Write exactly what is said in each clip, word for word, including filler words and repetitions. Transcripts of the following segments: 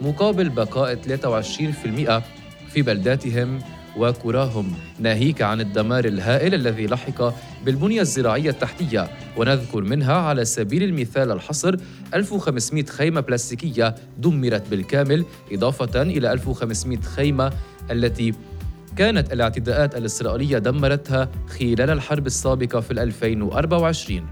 مقابل بقاء ثلاثة وعشرين بالمئة في بلداتهم وقراهم، ناهيك عن الدمار الهائل الذي لحق بالبنية الزراعية التحتية. ونذكر منها على سبيل المثال الحصر ألف وخمسمئة خيمة بلاستيكية دمرت بالكامل، إضافة إلى ألف وخمسمئة خيمة التي كانت الاعتداءات الإسرائيلية دمرتها خلال الحرب السابقة في ألفين وأربعة وعشرين.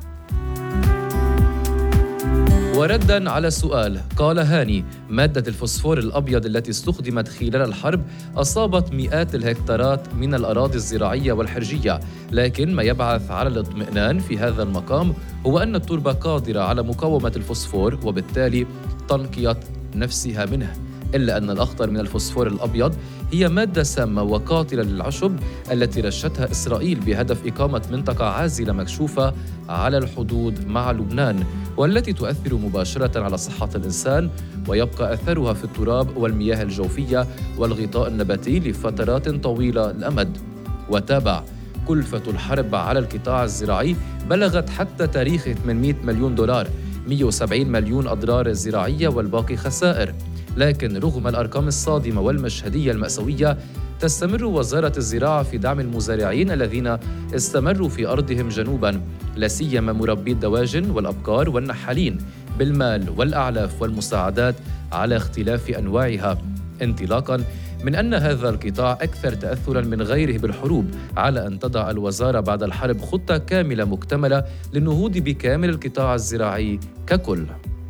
ورداً على السؤال، قال هاني: مادة الفوسفور الأبيض التي استخدمت خلال الحرب أصابت مئات الهكتارات من الأراضي الزراعية والحرجية، لكن ما يبعث على الاطمئنان في هذا المقام هو أن التربة قادرة على مقاومة الفوسفور وبالتالي تنقية نفسها منه، إلا أن الأخطر من الفوسفور الأبيض هي مادة سامة وقاتلة للعشب التي رشتها إسرائيل بهدف إقامة منطقة عازلة مكشوفة على الحدود مع لبنان، والتي تؤثر مباشرة على صحة الإنسان ويبقى أثرها في التراب والمياه الجوفية والغطاء النباتي لفترات طويلة الأمد. وتابع: كلفة الحرب على القطاع الزراعي بلغت حتى تاريخ ثمانمئة مليون دولار، مئة وسبعين مليون أضرار زراعية والباقي خسائر. لكن رغم الأرقام الصادمة والمشهدية المأساوية، تستمر وزارة الزراعة في دعم المزارعين الذين استمروا في أرضهم جنوباً، لا سيما مربي الدواجن والأبقار والنحالين، بالمال والأعلاف والمساعدات على اختلاف أنواعها، انطلاقاً من أن هذا القطاع أكثر تأثراً من غيره بالحروب، على أن تضع الوزارة بعد الحرب خطة كاملة مكتملة للنهوض بكامل القطاع الزراعي ككل.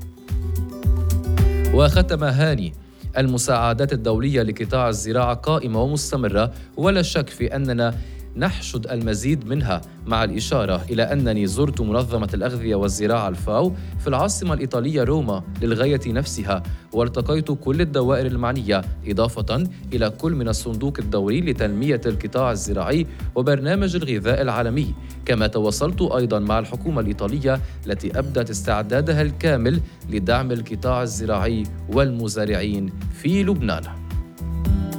وختم هاني: المساعدات الدولية لقطاع الزراعة قائمة ومستمرة، ولا شك في أننا نحشد المزيد منها، مع الإشارة إلى أنني زرت منظمة الأغذية والزراعة الفاو في العاصمة الإيطالية روما للغاية نفسها، والتقيت كل الدوائر المعنية، إضافة إلى كل من الصندوق الدولي لتنمية القطاع الزراعي وبرنامج الغذاء العالمي. كما تواصلت أيضاً مع الحكومة الإيطالية التي أبدت استعدادها الكامل لدعم القطاع الزراعي والمزارعين في لبنان.